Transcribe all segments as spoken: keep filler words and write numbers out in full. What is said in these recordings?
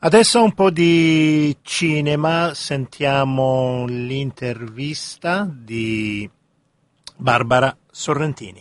Adesso un po' di cinema, sentiamo l'intervista di Barbara Sorrentini.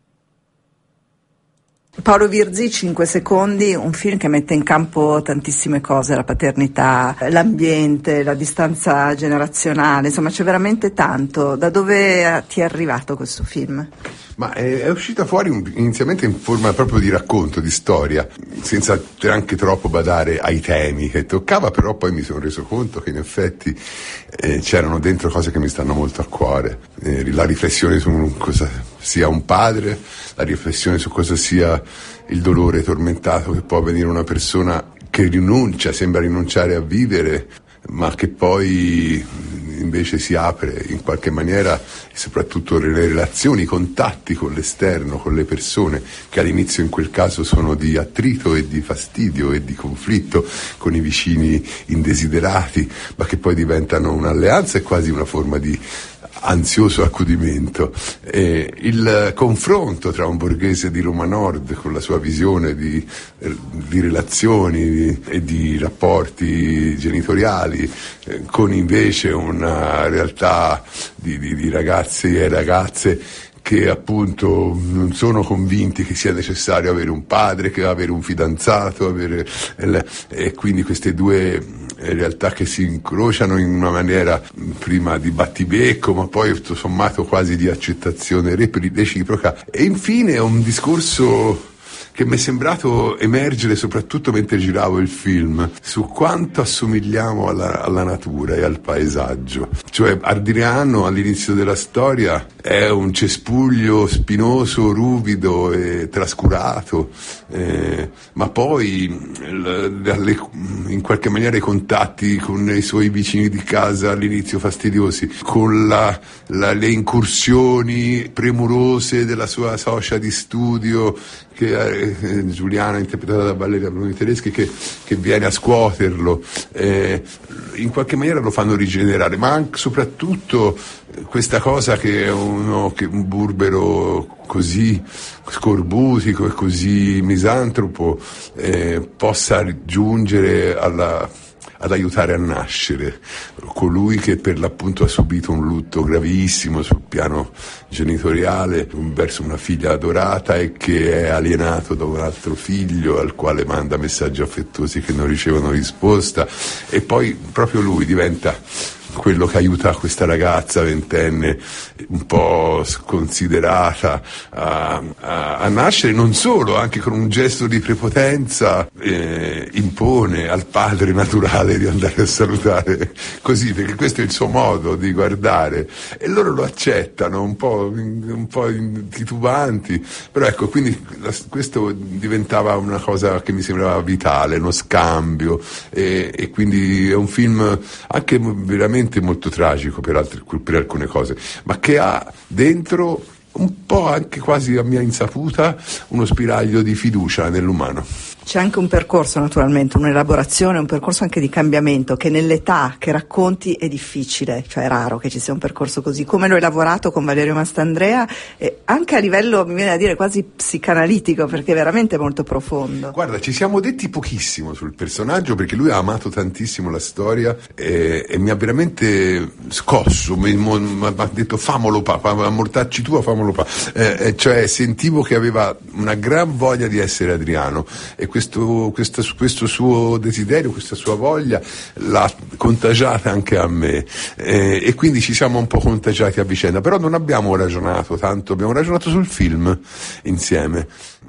Paolo Virzì, cinque secondi, un film che mette in campo tantissime cose, la paternità, l'ambiente, la distanza generazionale, insomma c'è veramente tanto. Da dove ti è arrivato questo film? Ma è, è uscita fuori un, inizialmente in forma proprio di racconto, di storia, senza neanche troppo badare ai temi che toccava, però poi mi sono reso conto che in effetti eh, c'erano dentro cose che mi stanno molto a cuore. Eh, la riflessione su cosa sia un padre, la riflessione su cosa sia il dolore tormentato che può avvenire una persona che rinuncia, sembra rinunciare a vivere, ma che poi invece si apre in qualche maniera, e soprattutto le relazioni, i contatti con l'esterno, con le persone, che all'inizio in quel caso sono di attrito e di fastidio e di conflitto con i vicini indesiderati, ma che poi diventano un'alleanza e quasi una forma di ansioso accudimento. Eh, il confronto tra un borghese di Roma Nord con la sua visione di, di relazioni di, e di rapporti genitoriali eh, con invece una realtà di, di, di ragazzi e ragazze che appunto non sono convinti che sia necessario avere un padre, che avere un fidanzato, avere, e quindi queste due realtà che si incrociano in una maniera prima di battibecco, ma poi tutto sommato quasi di accettazione reciproca. E infine un discorso che mi è sembrato emergere soprattutto mentre giravo il film, su quanto assomigliamo alla, alla natura e al paesaggio. Cioè Adriano all'inizio della storia è un cespuglio spinoso, ruvido e trascurato, eh, ma poi le, in qualche maniera i contatti con i suoi vicini di casa all'inizio fastidiosi, con la, la, le incursioni premurose della sua socia di studio, che eh, Giuliana, interpretata da Valeria Bruni Tedeschi, che, che viene a scuoterlo, eh, in qualche maniera lo fanno rigenerare, ma anche soprattutto questa cosa che uno, che un burbero così scorbutico e così misantropo eh, possa giungere alla ad aiutare a nascere colui che per l'appunto ha subito un lutto gravissimo sul piano genitoriale verso una figlia adorata e che è alienato da un altro figlio al quale manda messaggi affettuosi che non ricevono risposta, e poi proprio lui diventa quello che aiuta questa ragazza ventenne un po' sconsiderata a, a, a nascere, non solo, anche con un gesto di prepotenza eh, impone al padre naturale di andare a salutare così, perché questo è il suo modo di guardare, e loro lo accettano un po', un po' titubanti, però ecco, quindi la, questo diventava una cosa che mi sembrava vitale, uno scambio, e, e quindi è un film anche veramente molto tragico per, altre, per alcune cose, ma che ha dentro un po' anche quasi a mia insaputa uno spiraglio di fiducia nell'umano. C'è anche un percorso, naturalmente, un'elaborazione, un percorso anche di cambiamento che nell'età che racconti è difficile, cioè è raro che ci sia un percorso così. Come lo hai lavorato con Valerio Mastandrea, e anche a livello, mi viene da dire, quasi psicanalitico, perché è veramente molto profondo. Guarda, ci siamo detti pochissimo sul personaggio, perché lui ha amato tantissimo la storia e, e mi ha veramente scosso, mi, mi ha detto famolo papà, mortacci tua, famolo papà, eh, cioè sentivo che aveva una gran voglia di essere Adriano, e questo, questo, questo suo desiderio, questa sua voglia l'ha contagiata anche a me, eh, e quindi ci siamo un po' contagiati a vicenda, però non abbiamo ragionato tanto, abbiamo ragionato sul film insieme.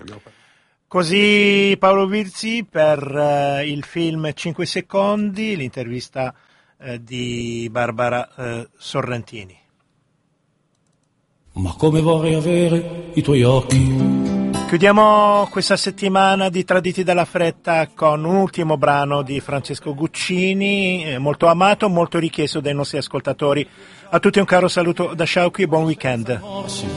Così Paolo Virzì per uh, il film cinque secondi, l'intervista uh, di Barbara uh, Sorrentini. Ma come vorrei avere i tuoi occhi. Chiudiamo questa settimana di Traditi dalla fretta con un ultimo brano di Francesco Guccini, eh, molto amato, molto richiesto dai nostri ascoltatori. A tutti un caro saluto da Sciauchi e buon weekend.